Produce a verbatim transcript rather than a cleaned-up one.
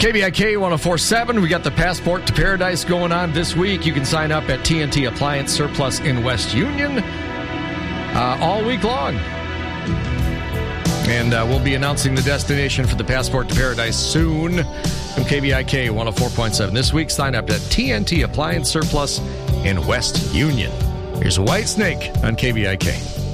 K B I K one oh four point seven, we got the Passport to Paradise going on this week. You can sign up at T N T Appliance Surplus in West Union uh, all week long. And uh, we'll be announcing the destination for the Passport to Paradise soon from K B I K one oh four point seven. This week, sign up at T N T Appliance Surplus in West Union. Here's Whitesnake on K B I K.